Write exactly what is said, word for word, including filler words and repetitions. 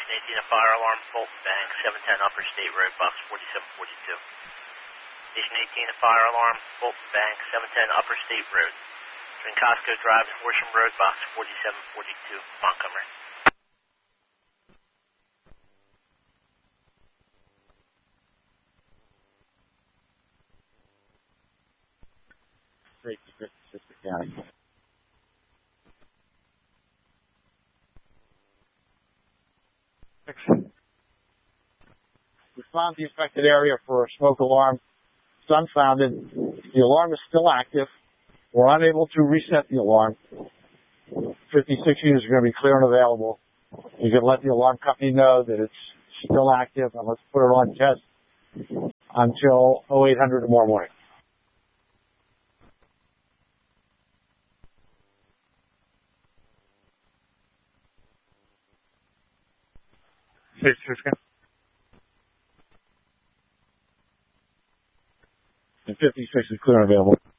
Station eighteen, a fire alarm, Fulton Bank, seven ten Upper State Road, box forty-seven forty-two. Station eighteen, a fire alarm, Fulton Bank, seven ten Upper State Road. Between Costco Drive and Horsham Road, box forty-seven forty-two, Montgomery. Straight to Sister County. We found the affected area for a smoke alarm. It's unfounded. The alarm is still active. We're unable to reset the alarm. fifty-six units are going to be clear and available. You can let the alarm company know that it's still active, and let's put it on test until oh eight hundred tomorrow morning. And fifty-six is clear and available.